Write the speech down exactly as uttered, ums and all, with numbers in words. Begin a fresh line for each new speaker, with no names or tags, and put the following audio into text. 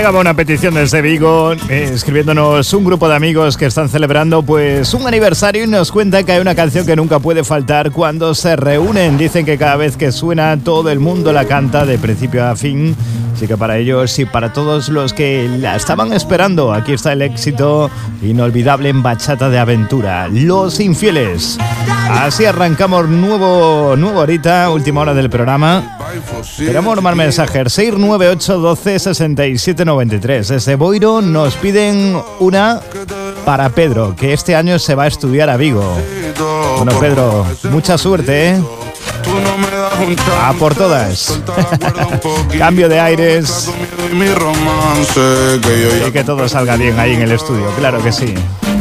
llegaba una petición desde Vigo, eh, escribiéndonos un grupo de amigos que están celebrando pues un aniversario y nos cuentan que hay una canción que nunca puede faltar cuando se reúnen. Dicen que cada vez que suena todo el mundo la canta de principio a fin. Así que para ellos y para todos los que la estaban esperando, aquí está el éxito inolvidable en bachata de aventura, Los Infieles. Así arrancamos nuevo, nuevo ahorita, última hora del programa. Queremos más mensajes, seis nueve ocho doce sesenta y siete noventa y tres. Desde Boiro nos piden una para Pedro, que este año se va a estudiar a Vigo. Bueno, Pedro, mucha suerte, ¿eh? A por todas. Cambio de aires. Y que todo salga bien ahí en el estudio, claro que sí.